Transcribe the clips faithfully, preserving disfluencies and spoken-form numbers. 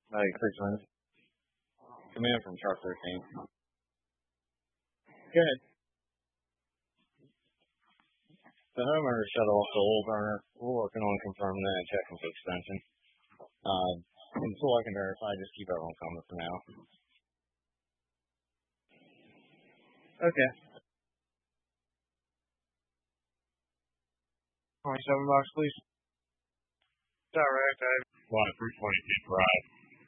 Like six minutes. Command from Shark thirteen. Good. The homeowner shut off the oil burner. We're working on confirming that and checking for extension. Uh, until I can verify, just keep everyone coming for now. Okay. twenty-seven bucks, please. Direct, I want three twenty-two Drive.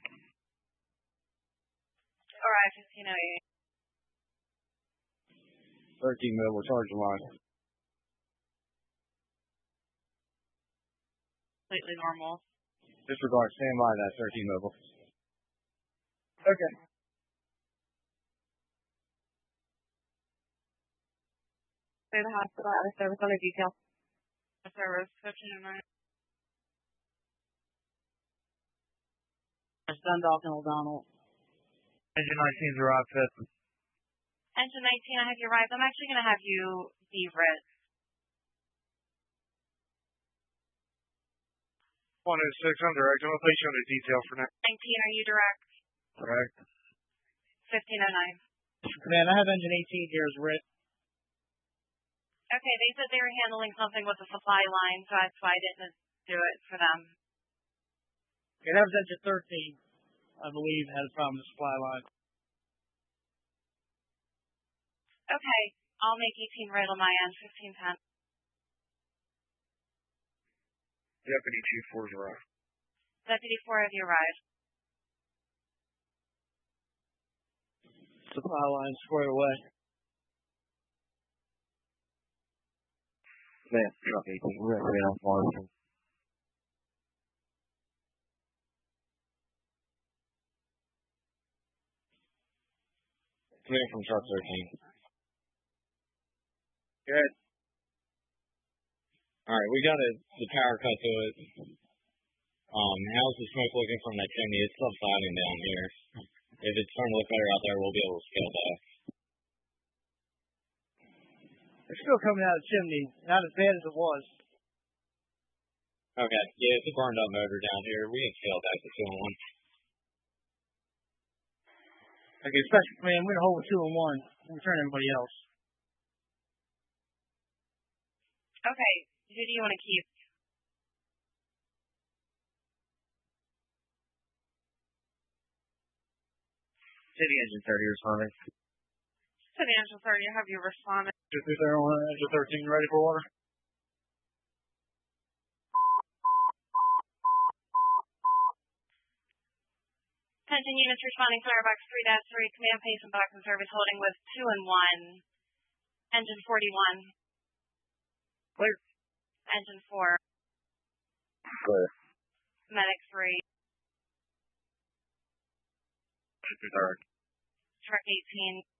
All right, fifteen oh eight. thirteen mobile charge line. Completely normal. Disregard, stand by that thirteen mobile. Okay. Say the hospital out of service on the detail. Service fifteen oh nine. Dundalk and O'Donnell. Engine nineteen arrived fifth. Engine nineteen, I have you arrived. I'm actually going to have you de-rit. one oh six, I'm direct. I'm going to place you on the detail for now. nineteen, are you direct? Correct. fifteen oh nine. Man, I have engine eighteen here as writ. Okay, they said they were handling something with the supply line, so that's why I didn't do it for them. Okay, that was engine thirteen, I believe, had a problem with the supply line. Okay, I'll make eighteen right on my end, fifteen ten. Deputy two four's arrived. Deputy four, have you arrived? Supply line squared away. Man, truck eighteen, we're right off Morrison. Command from truck thirteen. Good. Alright, we got a, the power cut to it. Um, how's the smoke looking from that chimney? It's subsiding down here. If it's starting to look better out there, we'll be able to scale back. It's still coming out of the chimney, not as bad as it was. Okay, yeah, it's a burned up motor down here. We can scale back to two and one. Okay, special command, we're going to hold with two and one. We'll turn everybody else. Okay, who do you want to keep? City engine thirty responding. City engine thirty, have you responded? Just there on engine thirteen, ready for order? Attention units responding, Firebox three dash three, command pace and box and service holding with two and one. Engine forty-one. Clear. Engine four. Clear. Medic three. Third. Truck eighteen.